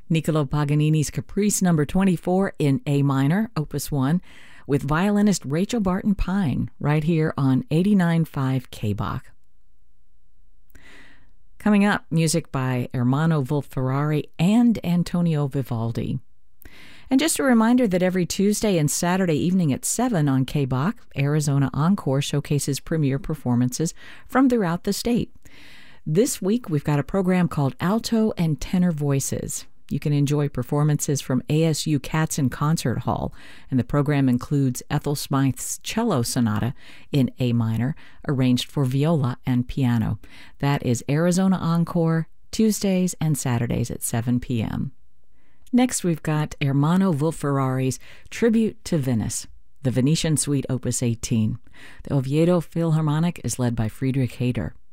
Niccolo Paganini's Caprice number 24 in A minor, Opus 1, with violinist Rachel Barton Pine, right here on 89.5 KBach. Coming up, music by Ermanno Wolf-Ferrari and Antonio Vivaldi. And just a reminder that every Tuesday and Saturday evening at 7 on KBach, Arizona Encore showcases premiere performances from throughout the state. This week, we've got a program called Alto and Tenor Voices. You can enjoy performances from ASU Katzen Concert Hall, and the program includes Ethel Smythe's Cello Sonata in A minor, arranged for viola and piano. That is Arizona Encore, Tuesdays and Saturdays at 7 p.m. Next, we've got Ermanno Wolf-Ferrari's Tribute to Venice, the Venetian Suite Opus 18. The Oviedo Philharmonic is led by Friedrich Hader.